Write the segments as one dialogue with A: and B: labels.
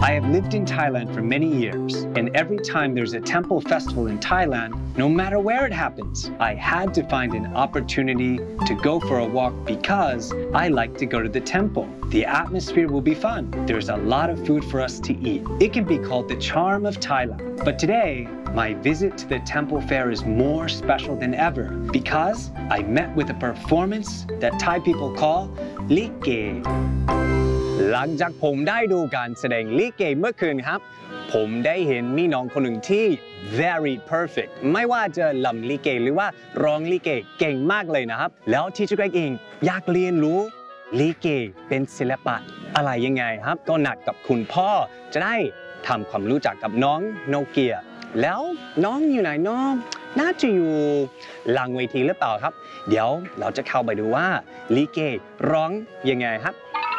A: I have lived in Thailand for many years, and every time there's a temple festival in Thailand, no matter where it happens, I had to find an opportunity to go for a walk because I like to go to the temple. The atmosphere will be fun. There's a lot of food for us to eat. It can be called the charm of Thailand. But today, my visit to the temple fair is more special than ever because I met with a performance that Thai people call Likke. หลังจากผมได้ดูการแสดงลิเกเมื่อคืนครับผมได้เห็นมีน้องคนหนึ่งที่ very perfect ไม่ว่าจะลำลิเกหรือว่าร้องลิเกเก่งมากเลยนะครับแล้วที่เกรกเองอยากเรียนรู้ลิเกเป็นศิลปะอะไรยังไงครับก็นัดกับคุณพ่อจะได้ทำความรู้จักกับน้องโนเกียแล้วน้องอยู่ไหนน้องน่าจะอยู่หลังเวทีหรือเปล่าครับเดี๋ยวเราจะเข้าไปดูว่าลิเกร้องยังไงครับ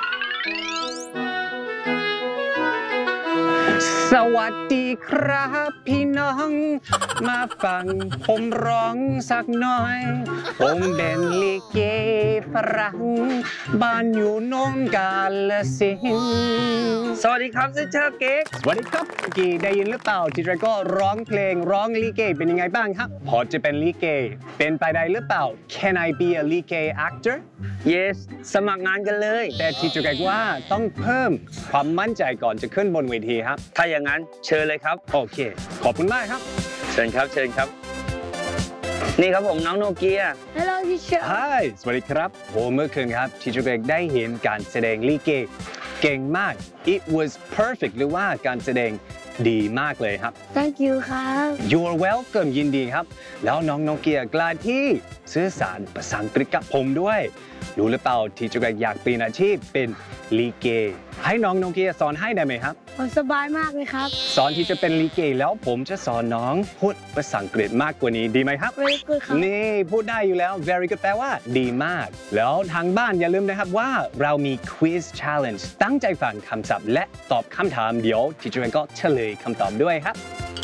A: สวัสดีครับพี่น้องมาฟังผมร้องสักหน่อยผมเป็นลิเกฝรั่งบ้านอยู่โนนกาฬสินธุ์สวัสดีครับซิสเตอร์เก๊กสวัสดีครับเมื่อกี้ได้ยินหรือเปล่าที่เราก็ร้องเพลงร้องลิเกเป็นยังไงบ้างครับพอจะเป็นลิเกเป็นไปได้หรือเปล่า Can I be a ลิเก actor Yes สมัครงานกันเลยแต่ที่จะบอกว่าต้องเพิ่มความมั่นใจก่อนจะขึ้นบนเวทีครับถ้าอย่างนั้นเชิญเลยครับโอเคขอบคุณมากครับเชิญครับเชิญครับนี่ครับผมน้องโนเกีย
B: Hello teacher
A: Hi สวัสดีครับผมเมื่อคืนครับที่จะได้เห็นการแสดงลิเกเก่งมาก It was perfect หรือว่าการแสดงดีมากเลยครับ
B: Thank you ครับ
A: You're welcome ยินดีครับแล้วน้องโนเกียกล้าที่สื่อสารภาษาอังกฤษกับผมด้วยรู้หรือเปล่าที่จะอยากเปลี่ยนอาชีพเป็นลิเกให้น้องโนเกียสอนให้ได้ไหมครับ
B: ผมสบายมากเลยครับ
A: สอนที่จะเป็นลิเกแล้วผมจะสอนน้องพูดภาษาอังกฤษมากกว่านี้ดีไหมครับ
B: Very good ครับ
A: นี่พูดได้อยู่แล้ว very good แปลว่าดีมากแล้วทางบ้านอย่าลืมนะครับว่าเรามี quiz challenge ตั้งใจฟังคำศัพท์และตอบคำถามเดี๋ยวที่จะก็เฉลยคำตอบด้วยครับ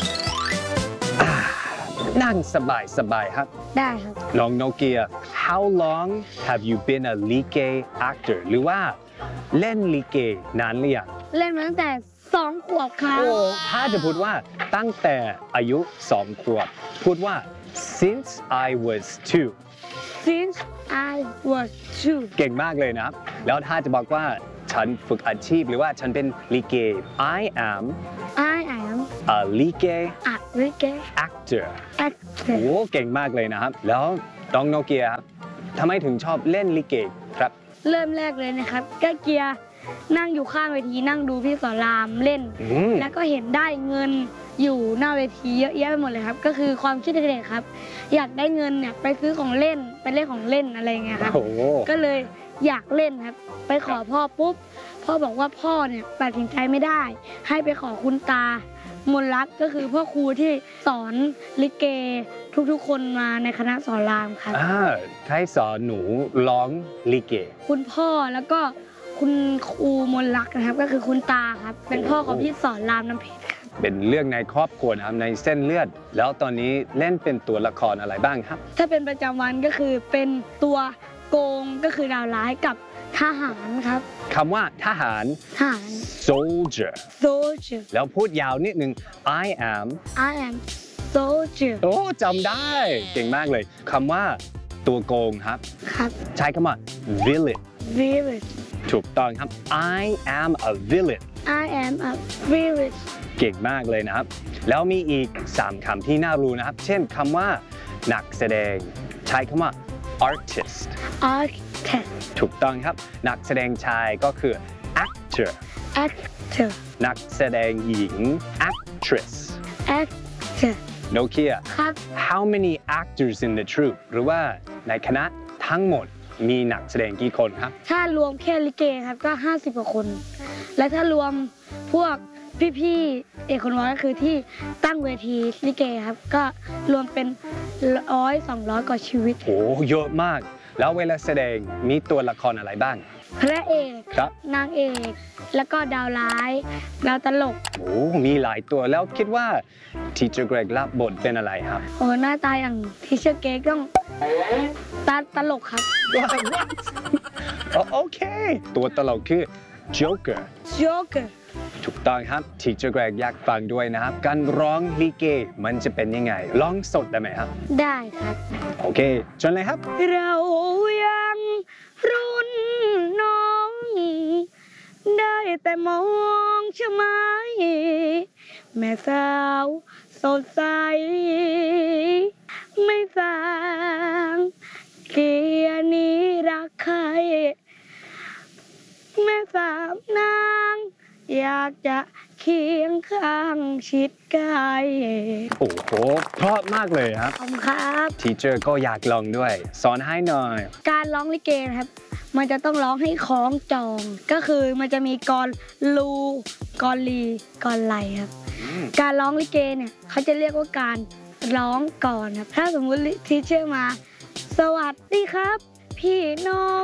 A: นั่งสบายครับ
B: ได้ครับ
A: น้องโนเกีย How long have you been a ลิเก actor หรือว่าเล่นลิเกนานหรือยัง
B: เล่นมาตั้งแต่2 ขวบครับ
A: ถ้าจะพูดว่าตั้งแต่อายุ2 ขวบพูดว่า since I was 2
B: Since I was 2
A: เก่งมากเลยนะครับแล้วถ้าจะบอกว่าฉันฝึกอาชีพหรือว่าฉันเป็นลิเก I am a ลิเก actor โอ้เก่งมากเลยนะครับแล้วน้องโนเกียครับทำไมถึงชอบเล่นลิเกครับ
B: เริ่มแรกเลยนะครับก็เกียร์นั่งอยู่ข้างเวทีนั่งดูพี่สอนรามเล่นแล้วก็เห็นได้เงินอยู่หน้าเวทีเยอะแยะไปหมดเลยครับก็คือความคิดเด็กๆครับอยากได้เงินเนี่ยไปซื้อของเล่นไปเล่นของเล่นอะไรเงี้ยครับก็เลยอยากเล่นครับไปขอพ่อปุ๊บพ่อบอกว่าพ่อเนี่ยตัดสินใจไม่ได้ให้ไปขอคุณตามนรักก็คือพ่อครูที่สอนลิเกทุกๆคนมาในคณะสอนรามครับ
A: ใครสอนหนูร้องลิเก
B: คุณพ่อแล้วก็คุณครูมนรักนะครับก็คือคุณตาครับเป็นพ่อของพี่สอนรามน้ำเพชรครับ
A: เป็นเรื่องในครอบครัวนะครับในเส้นเลือดแล้วตอนนี้เล่นเป็นตัวละครอะไรบ้างครับ
B: ถ้าเป็นประจำวันก็คือเป็นตัวโกงก็คือดาวร้ายกับทหารครับ
A: คำว่าทหาร soldier แล้วพูดยาวนิดนึง I am
B: soldier
A: โอ้จำได้เก่งมากเลยคำว่าตัวโกงครับใช้คำว่า villain ถูกต้องครับ I am a villain เก่งมากเลยนะครับแล้วมีอีก3 คำที่น่ารู้นะครับเช่นคำว่านักแสดงใช้คำว่า artist ถูกต้องครับนักแสดงชายก็คือ actor นักแสดงหญิง actress โนเกีย
B: ครับ
A: How many actors in the troupe หรือว่าในคณะทั้งหมดมีนักแสดงกี่คนครับ
B: ถ้ารวมแค่ลิเกครับก็50 กว่าคนและถ้ารวมพวกพี่ๆเอกคนร้อยก็คือที่ตั้งเวทีลิเกครับก็รวมเป็น100-200 กว่าชีวิต
A: โอ้เยอะมากแล้วเวลาแสดงมีตัวละครอะไรบ้าง
B: พระเอกนางเอกแล้วก็ดาวร้ายดาวตลก
A: โอ้มีหลายตัวแล้วคิดว่าทีเจอร์เกรกรับบทเป็นอะไรครับ
B: โอ้หน้าตาอย่างทีเจอร์เกรกต้องตลกครับ
A: โอเคตัวตลกคือ Joker ถูกต้องครับ Teacher Greg อยากฟังด้วยนะครับ การร้องลิเกมันจะเป็นยังไง ร้องสดได้ไหมครับ
B: ได้ครับ
A: โอเคเชิญเลยครับ
B: เรายังรุ่นน้อง ได้แต่มองชะไม้แม่สาวสดใส ไม่สางเกียร์นี้รักใคร แม่สามนาง อยากจะเคียงข้างชิดใกล้
A: โอ้โห เพราะมากเลยครับ
B: ขอบคุณครับ
A: Teacher ก็อยากลองด้วย สอนให้หน่อย
B: การร้องลิเกนะครับ มันจะต้องร้องให้คล้องจอง ก็คือมันจะมีกรลูกรลีกรไหลครับ การร้องลิเกเนี่ยเขาจะเรียกว่าการร้องก่อนครับ ถ้าสมมุติทีเชอร์มา สวัสดีครับ พี่น้อง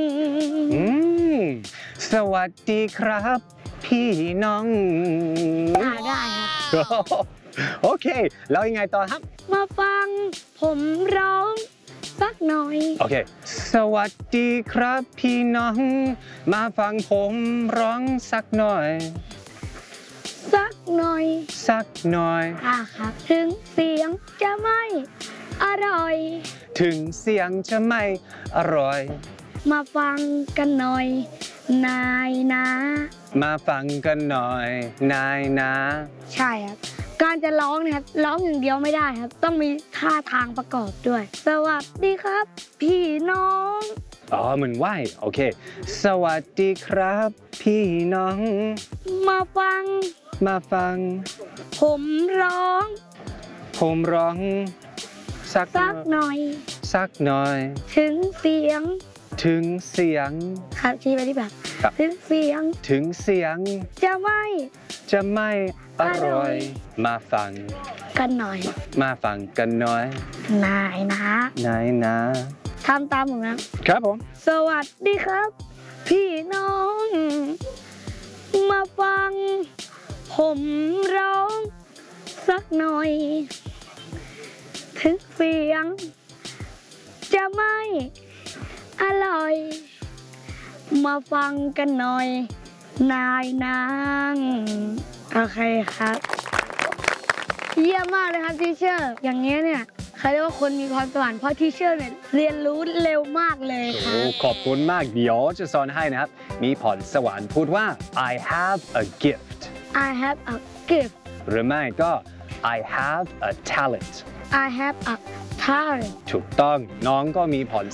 A: สวัสดีครับ พี่น้อง
B: ได้ครับ
A: โอเค แล้วยังไงต่อครับ
B: มาฟังผมร้องสักหน่อย
A: โอเค สวัสดีครับพี่น้อง มาฟังผมร้องสักหน่อย
B: สักหน่อย
A: สักหน่อย
B: ครับ ถึงเสียงจะไม่อร่อย
A: ถึงเสียงจะไม่อร่อย
B: มาฟังกันหน่อย นายนะ
A: มาฟังกันหน่อย นายนะ
B: ใช่ครับ การจะร้องเนี่ยครับร้องอย่างเดียวไม่ได้ครับ ต้องมีท่าทางประกอบด้วย สวัสดีครับ พี่น้อง
A: อ๋อเหมือนไหวโอเค สวัสดีครับ พี่น้อง
B: มาฟัง
A: มาฟัง
B: ผมร้อง
A: ผมร้องสัก
B: สักหน่อย
A: สักหน่อย
B: ถึงเสียง
A: ถึงเสียง
B: ครับชี้ไปที่แบบ
A: ครับ
B: ถึงเสียง
A: ถึงเสียง
B: จะไม่
A: จะไม่อร่อย มาฟัง
B: กันหน่อย
A: มาฟังกันหน่อย
B: นายนะ
A: นายนะ
B: ทำตามผมนะ
A: ครับผม
B: สวัสดีครับ พี่น้อง มาฟัง ผมร้องสักหน่อย ถึงเสียง จะไม่อร่อย มาฟังกันหน่อย นายนางโอเคครับ เยี่ยมมากเลยครับทีเชอร์ อย่างเงี้ยเนี่ยเขาเรียกว่าคนมีพรสวรรค์เพราะทีเชอร์เนี่ยเรียนรู้เร็วมากเลยค
A: โอ้
B: รับ
A: ขอบคุณมาก เดี๋ยวจะสอนให้นะครับ มีพรสวรรค์พูดว่า I have a gift
B: I have a gift
A: หรือไม่ก็ I have a talent
B: I have a talent
A: ถูกต้องน้องก็มีพร